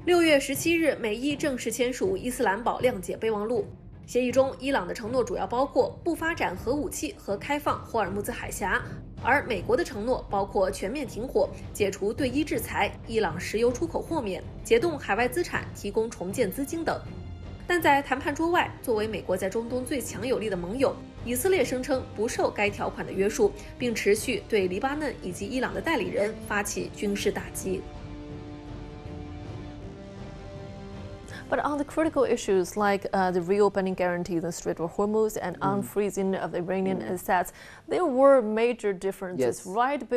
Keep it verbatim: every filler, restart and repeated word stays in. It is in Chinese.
六月十七日，美伊正式签署伊斯兰堡谅解备忘录。协议中，伊朗的承诺主要包括不发展核武器和开放霍尔木兹海峡，而美国的承诺包括全面停火、解除对伊制裁、伊朗石油出口豁免、解冻海外资产、提供重建资金等。但在谈判桌外，作为美国在中东最强有力的盟友，以色列声称不受该条款的约束，并持续对黎巴嫩以及伊朗的代理人发起军事打击。 But on the critical issues like uh, the reopening guarantees in Strait of Hormuz and mm. unfreezing of the Iranian mm. assets, there were major differences, yes. right?